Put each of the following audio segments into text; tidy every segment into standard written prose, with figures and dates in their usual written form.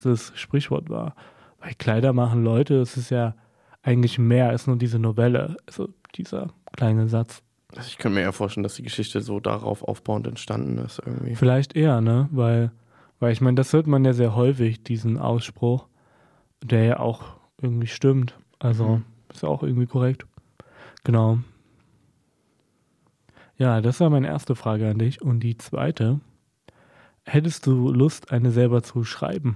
das Sprichwort war. Weil Kleider machen Leute, es ist ja eigentlich mehr als nur diese Novelle, also dieser kleine Satz. Also ich könnte mir eher vorstellen, dass die Geschichte so darauf aufbauend entstanden ist irgendwie. Vielleicht eher, ne? Weil ich meine, das hört man ja sehr häufig, diesen Ausspruch, der ja auch irgendwie stimmt. Also ist ja auch irgendwie korrekt. Genau. Ja, das war meine erste Frage an dich. Und die zweite, hättest du Lust, eine selber zu schreiben?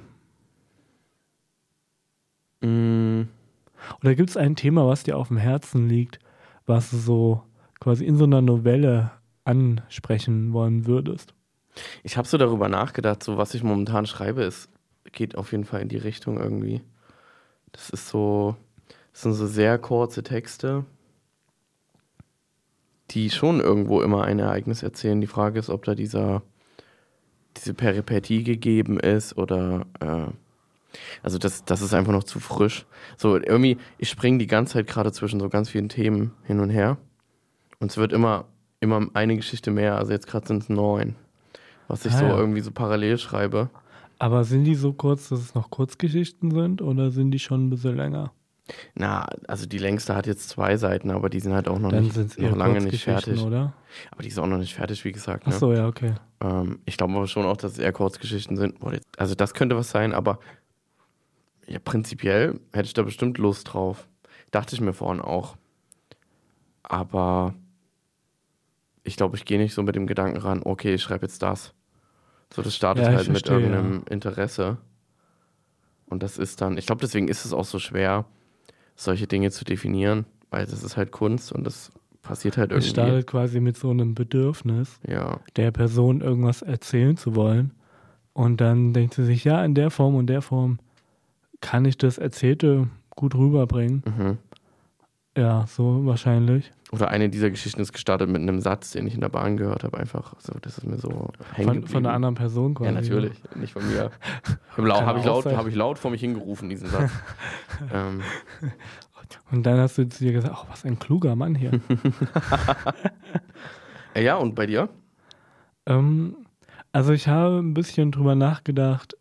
Oder gibt es ein Thema, was dir auf dem Herzen liegt, was du so quasi in so einer Novelle ansprechen wollen würdest? Ich habe so darüber nachgedacht, so was ich momentan schreibe, es geht auf jeden Fall in die Richtung irgendwie. Das sind so sehr kurze Texte, die schon irgendwo immer ein Ereignis erzählen. Die Frage ist, ob da diese Peripetie gegeben ist oder also das ist einfach noch zu frisch. So irgendwie, ich springe die ganze Zeit gerade zwischen so ganz vielen Themen hin und her und es wird immer eine Geschichte mehr, also jetzt gerade sind es 9, was ich irgendwie so parallel schreibe. Aber sind die so kurz, dass es noch Kurzgeschichten sind oder sind die schon ein bisschen länger? Na, also die längste hat jetzt 2 Seiten, aber die sind halt auch noch lange nicht fertig. Oder? Aber die ist auch noch nicht fertig, wie gesagt. Ach so, ja, okay. Ich glaube aber schon auch, dass es eher Kurzgeschichten sind. Also das könnte was sein, aber ja, prinzipiell hätte ich da bestimmt Lust drauf. Dachte ich mir vorhin auch. Aber ich glaube, ich gehe nicht so mit dem Gedanken ran, okay, ich schreibe jetzt das. So, das startet halt mit irgendeinem Interesse. Und das ist dann, ich glaube, deswegen ist es auch so schwer, solche Dinge zu definieren, weil das ist halt Kunst und das passiert halt irgendwie. Es startet quasi mit so einem Bedürfnis, der Person irgendwas erzählen zu wollen. Und dann denkt sie sich, ja, in der Form und der Form kann ich das Erzählte gut rüberbringen. Ja, so wahrscheinlich. Oder eine dieser Geschichten ist gestartet mit einem Satz, den ich in der Bahn gehört habe, einfach. So, das ist mir so hängen geblieben. Von einer anderen Person quasi. Ja, natürlich, nicht von mir. Habe ich laut vor mich hingerufen, diesen Satz. Und dann hast du zu dir gesagt, oh, was ein kluger Mann hier. Ja, und bei dir? Also ich habe ein bisschen drüber nachgedacht,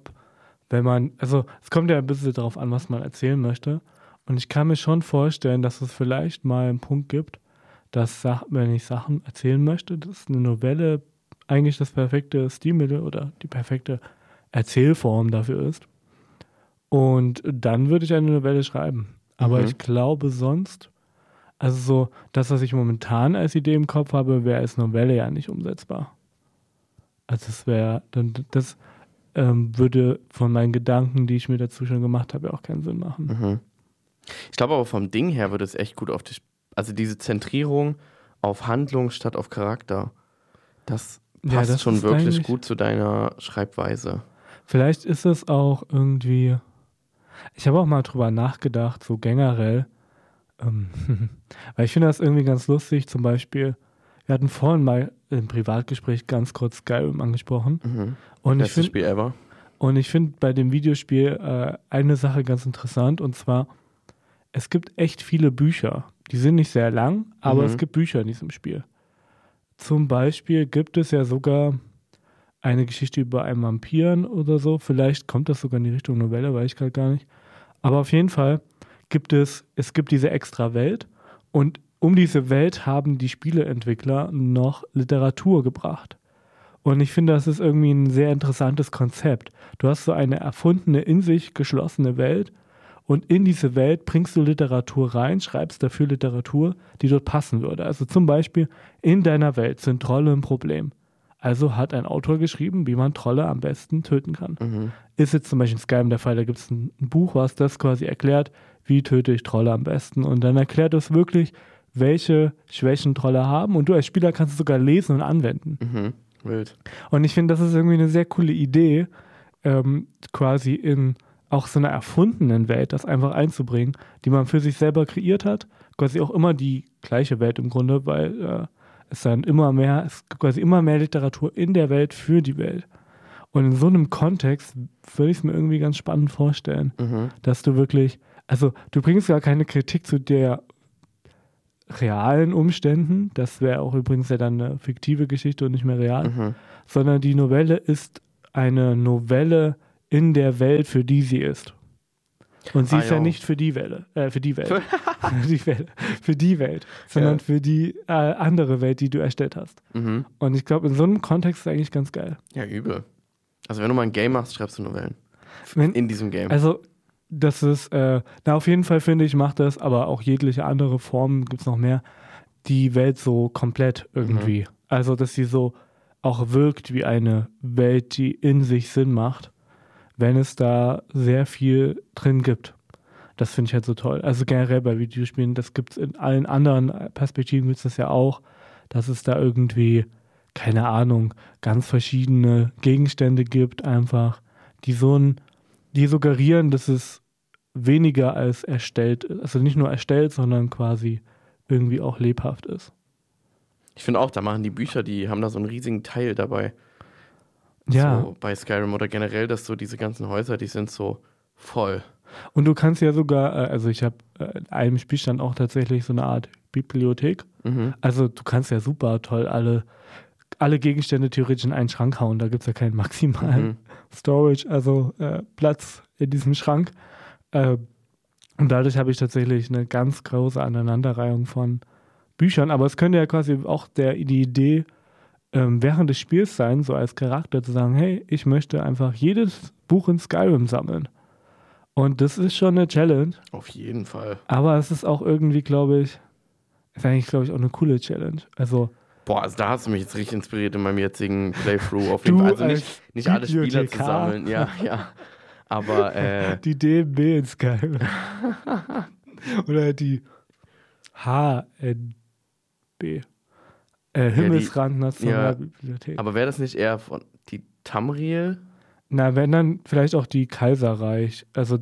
es kommt ja ein bisschen darauf an, was man erzählen möchte. Und ich kann mir schon vorstellen, dass es vielleicht mal einen Punkt gibt, dass, wenn ich Sachen erzählen möchte, dass eine Novelle eigentlich das perfekte Stilmittel oder die perfekte Erzählform dafür ist. Und dann würde ich eine Novelle schreiben. Aber ich glaube sonst, also so das, was ich momentan als Idee im Kopf habe, wäre als Novelle ja nicht umsetzbar. Also das würde von meinen Gedanken, die ich mir dazu schon gemacht habe, auch keinen Sinn machen. Ich glaube aber vom Ding her würde es echt gut auf dich, also diese Zentrierung auf Handlung statt auf Charakter, das passt schon wirklich gut zu deiner Schreibweise. Vielleicht ist es auch irgendwie, ich habe auch mal drüber nachgedacht, so generell, weil ich finde das irgendwie ganz lustig, zum Beispiel, wir hatten vorhin mal im Privatgespräch ganz kurz Skyrim angesprochen. Bestes Spiel ever. Und ich finde bei dem Videospiel eine Sache ganz interessant, und zwar, es gibt echt viele Bücher. Die sind nicht sehr lang, aber es gibt Bücher in diesem Spiel. Zum Beispiel gibt es ja sogar eine Geschichte über einen Vampiren oder so. Vielleicht kommt das sogar in die Richtung Novelle, weiß ich gerade gar nicht. Aber auf jeden Fall gibt es diese extra Welt, und um diese Welt haben die Spieleentwickler noch Literatur gebracht. Und ich finde, das ist irgendwie ein sehr interessantes Konzept. Du hast so eine erfundene, in sich geschlossene Welt, und in diese Welt bringst du Literatur rein, schreibst dafür Literatur, die dort passen würde. Also zum Beispiel, in deiner Welt sind Trolle ein Problem. Also hat ein Autor geschrieben, wie man Trolle am besten töten kann. Ist jetzt zum Beispiel in Skyrim der Fall, da gibt es ein Buch, was das quasi erklärt, wie töte ich Trolle am besten. Und dann erklärt es wirklich, welche Schwächen Trolle haben, und du als Spieler kannst es sogar lesen und anwenden. Wild. Und ich finde, das ist irgendwie eine sehr coole Idee, quasi in auch so einer erfundenen Welt das einfach einzubringen, die man für sich selber kreiert hat. Quasi auch immer die gleiche Welt im Grunde, weil es gibt quasi immer mehr Literatur in der Welt für die Welt. Und in so einem Kontext würde ich es mir irgendwie ganz spannend vorstellen, dass du wirklich, also du bringst gar keine Kritik zu der realen Umständen, das wäre auch übrigens ja dann eine fiktive Geschichte und nicht mehr real, sondern die Novelle ist eine Novelle in der Welt, für die sie ist. Und sie ist ja ja. nicht für die Welt, für die Welt, sondern für die andere Welt, die du erstellt hast. Mhm. Und ich glaube, in so einem Kontext ist es eigentlich ganz geil. Ja, übel. Also wenn du mal ein Game machst, schreibst du Novellen. In diesem Game. Also, das ist, auf jeden Fall finde ich, macht das, aber auch jegliche andere Formen, gibt es noch mehr, die Welt so komplett irgendwie. Also, dass sie so auch wirkt wie eine Welt, die in sich Sinn macht, wenn es da sehr viel drin gibt. Das finde ich halt so toll. Also generell bei Videospielen, das gibt es in allen anderen Perspektiven, gibt es das ja auch, dass es da irgendwie, keine Ahnung, ganz verschiedene Gegenstände gibt, einfach, die suggerieren, dass es weniger als erstellt ist. Also nicht nur erstellt, sondern quasi irgendwie auch lebhaft ist. Ich finde auch, da machen die Bücher, die haben da so einen riesigen Teil dabei. Ja. So bei Skyrim oder generell, dass so diese ganzen Häuser, die sind so voll. Und du kannst ja sogar, also ich habe in einem Spielstand auch tatsächlich so eine Art Bibliothek. Also du kannst ja super toll alle Gegenstände theoretisch in einen Schrank hauen. Da gibt es ja keinen maximalen Storage, also Platz in diesem Schrank. Und dadurch habe ich tatsächlich eine ganz große Aneinanderreihung von Büchern. Aber es könnte ja quasi auch die Idee während des Spiels sein, so als Charakter zu sagen, hey, ich möchte einfach jedes Buch in Skyrim sammeln. Und das ist schon eine Challenge. Auf jeden Fall. Aber es ist auch irgendwie, ist eigentlich, glaube ich, auch eine coole Challenge. Also, also da hast du mich jetzt richtig inspiriert in meinem jetzigen Playthrough. Auf jeden Fall. Also nicht alle Spieler zu sammeln. Ja. Aber die DMB in Skyrim. Oder die HNB. Himmelsrand Nationalbibliothek. Aber wäre das nicht eher von die Tamriel? Na, wenn dann vielleicht auch die Kaiserreich. Also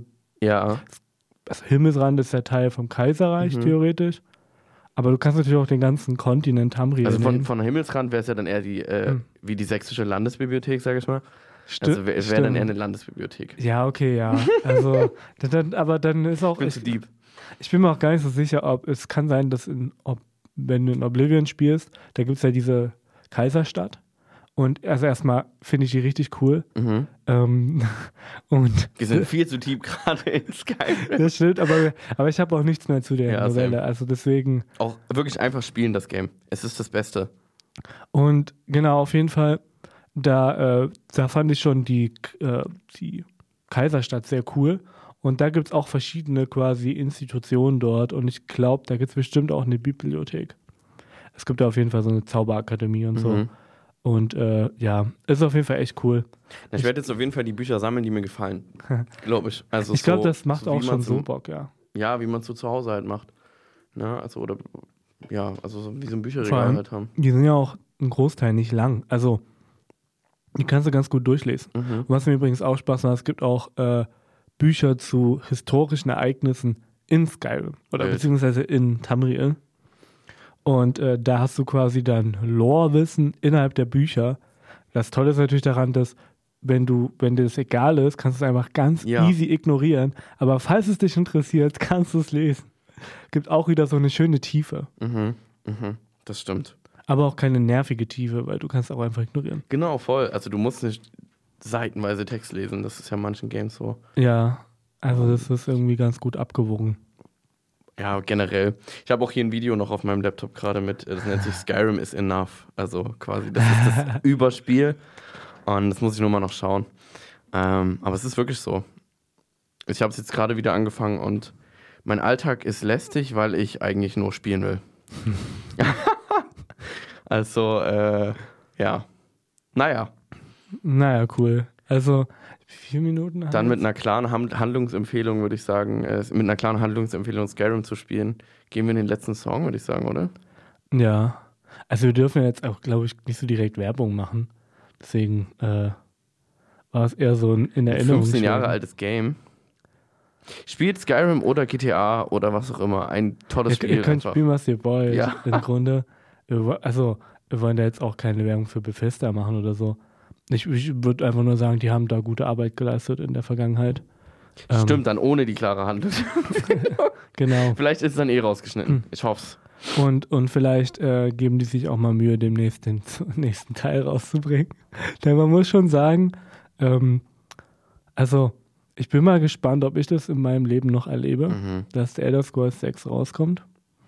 Himmelsrand ist ja Teil vom Kaiserreich theoretisch. Aber du kannst natürlich auch den ganzen Kontinent Tamriel Also von Himmelsrand wäre es ja dann eher die wie die sächsische Landesbibliothek, sage ich mal. Also es wäre dann eher eine Landesbibliothek. Ja, okay, ja. Also, aber dann ist auch. Ich bin zu deep. Ich bin mir auch gar nicht so sicher, ob es kann sein, dass wenn du in Oblivion spielst, da gibt es ja diese Kaiserstadt. Und also erstmal finde ich die richtig cool. Und wir sind viel zu deep gerade in Skyrim. Das stimmt, aber ich habe auch nichts mehr zu der Novelle. Same. Also deswegen. Auch wirklich einfach spielen, das Game. Es ist das Beste. Und genau, auf jeden Fall, da fand ich schon die Kaiserstadt sehr cool. Und da gibt es auch verschiedene quasi Institutionen dort. Und ich glaube, da gibt es bestimmt auch eine Bibliothek. Es gibt da auf jeden Fall so eine Zauberakademie und so. Und ist auf jeden Fall echt cool. Ich werde jetzt auf jeden Fall die Bücher sammeln, die mir gefallen. Glaube ich. Also ich glaube, das macht auch schon so Bock, ja. Ja, wie man es so zu Hause halt macht. Ne? Also, so wie so ein Bücherregal halt haben. Die sind ja auch ein Großteil nicht lang. Also, die kannst du ganz gut durchlesen. Was mir übrigens auch Spaß macht, es gibt auch Bücher zu historischen Ereignissen in Skyrim oder beziehungsweise in Tamriel. Und da hast du quasi dann Lore-Wissen innerhalb der Bücher. Das Tolle ist natürlich daran, dass wenn dir das egal ist, kannst du es einfach ganz easy ignorieren. Aber falls es dich interessiert, kannst du es lesen. Gibt auch wieder so eine schöne Tiefe. Das stimmt. Aber auch keine nervige Tiefe, weil du kannst auch einfach ignorieren. Genau, voll. Also du musst nicht seitenweise Text lesen. Das ist ja in manchen Games so. Ja, also das ist irgendwie ganz gut abgewogen. Ja, generell. Ich habe auch hier ein Video noch auf meinem Laptop gerade das nennt sich Skyrim is Enough. Also quasi, das ist das Überspiel. Und das muss ich nur mal noch schauen. Aber es ist wirklich so. Ich habe es jetzt gerade wieder angefangen und mein Alltag ist lästig, weil ich eigentlich nur spielen will. Also, ja. Naja, cool. Also, 4 Minuten? Dann mit einer klaren Handlungsempfehlung, würde ich sagen, mit einer klaren Handlungsempfehlung Skyrim zu spielen, gehen wir in den letzten Song, würde ich sagen, oder? Ja. Also wir dürfen jetzt auch, glaube ich, nicht so direkt Werbung machen. Deswegen war es eher so in Erinnerung. 15 Jahre altes Game. Spielt Skyrim oder GTA oder was auch immer. Ein tolles Spiel. Ihr könnt spielen, was ihr wollt. Ja. Im Grunde. Also, wir wollen da jetzt auch keine Werbung für Bethesda machen oder so. Ich würde einfach nur sagen, die haben da gute Arbeit geleistet in der Vergangenheit. Stimmt, dann ohne die klare Handlung. Genau. Vielleicht ist es dann rausgeschnitten. Ich hoff's. Und vielleicht geben die sich auch mal Mühe, demnächst den nächsten Teil rauszubringen. Denn man muss schon sagen, Also, ich bin mal gespannt, ob ich das in meinem Leben noch erlebe, dass der Elder Scrolls 6 rauskommt.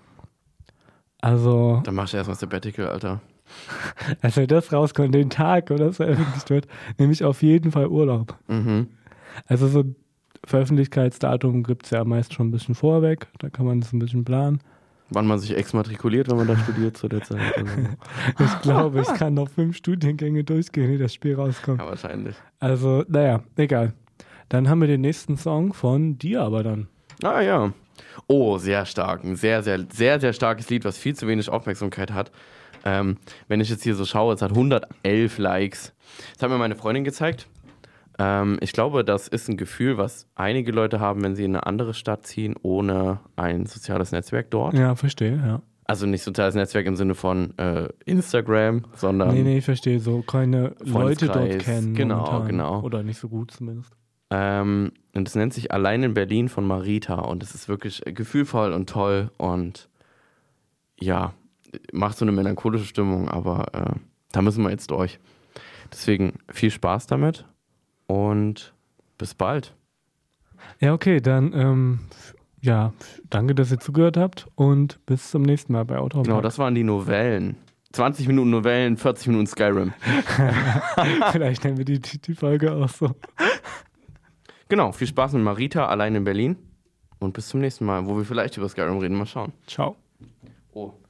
Also, Dann machst du erstmal Sabbatical, Alter. als wenn das rauskommt, den Tag, wo das veröffentlicht wird, nehme ich auf jeden Fall Urlaub. Also so ein Veröffentlichkeitsdatum gibt es ja meist schon ein bisschen vorweg, da kann man das ein bisschen planen. Wann man sich exmatrikuliert, wenn man da studiert zu der Zeit. Ich glaube, ich kann noch 5 Studiengänge durchgehen, ehe das Spiel rauskommt. Ja, wahrscheinlich. Also, naja, egal. Dann haben wir den nächsten Song von dir aber dann. Ah ja. Oh, sehr stark. Ein sehr, sehr, sehr, sehr starkes Lied, was viel zu wenig Aufmerksamkeit hat. Wenn ich jetzt hier so schaue, es hat 111 Likes. Das hat mir meine Freundin gezeigt. Ich glaube, das ist ein Gefühl, was einige Leute haben, wenn sie in eine andere Stadt ziehen, ohne ein soziales Netzwerk dort. Ja, verstehe, ja. Also nicht soziales Netzwerk im Sinne von Instagram, sondern Nee, ich verstehe, so keine Leute dort Freundeskreis. kennen. Genau, momentan. genau. Oder nicht so gut zumindest. Und es nennt sich Allein in Berlin von Marita und es ist wirklich gefühlvoll und toll und ja, macht so eine melancholische Stimmung, aber da müssen wir jetzt durch. Deswegen viel Spaß damit und bis bald. Ja, okay, dann ja, danke, dass ihr zugehört habt und bis zum nächsten Mal bei Autopark. Genau, das waren die Novellen. 20 Minuten Novellen, 40 Minuten Skyrim. Vielleicht nennen wir die Folge auch so. Genau, viel Spaß mit Marita, Allein in Berlin und bis zum nächsten Mal, wo wir vielleicht über Skyrim reden. Mal schauen. Ciao. Oh.